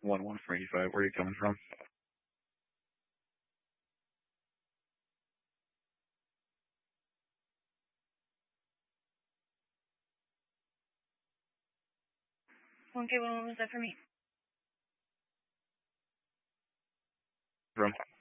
11485. Where are you coming from? Okay, what was that for me? From